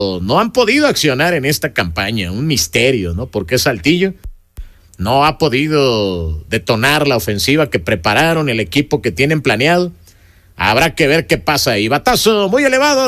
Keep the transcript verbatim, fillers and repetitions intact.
no han podido accionar en esta campaña. Un misterio, ¿no? Porque Saltillo no ha podido detonar la ofensiva que prepararon, el equipo que tienen planeado. Habrá que ver qué pasa ahí. Batazo muy elevado.